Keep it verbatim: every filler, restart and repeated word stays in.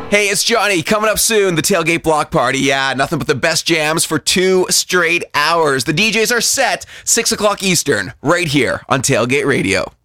Hey, it's Johnny. Coming up soon, the Tailgate Block Party. Yeah, nothing but the best jams for two straight hours. The D Js are set, six o'clock Eastern, right here on Tailgate Radio.